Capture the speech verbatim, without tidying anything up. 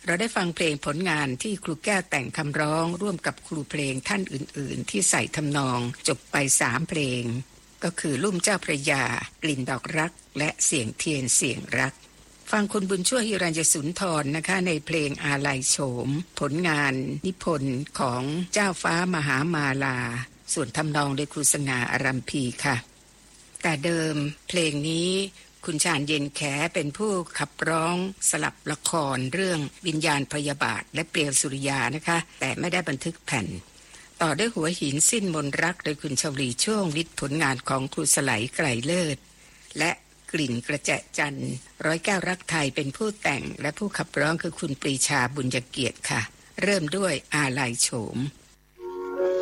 เราได้ฟังเพลงผลงานที่ครูแก้วแต่งคำร้องร่วมกับครูเพลงท่านอื่นๆที่ใส่ทำนองจบไปสามเพลงก็คือลุ่มเจ้าพระยากลิ่นดอกรักและเสียงเทียนเสียงรักฟังคุณบุญช่วยฮิรัญญสุนทรนะคะในเพลงอาลัยโฉมผลงานนิพนธ์ของเจ้าฟ้ามหามาลาส่วนทำนองโดยครูสง่าอารัมพีค่ะแต่เดิมเพลงนี้คุณชาญเย็นแขเป็นผู้ขับร้องสลับละครเรื่องวิญญาณพยาบาทและเปลวสุริยานะคะแต่ไม่ได้บันทึกแผ่นต่อด้วยหัวหินสิ้นมนรักโดยคุณชวลีช่วงฤทธิ์ผลงานของครูสไหลไกรเลิศและกลิ่นกระแจจันทร์ร้อยแก้วรักไทยเป็นผู้แต่งและผู้ขับร้องคือคุณปรีชาบุญเกียรติค่ะเริ่มด้วยอาลัยโฉม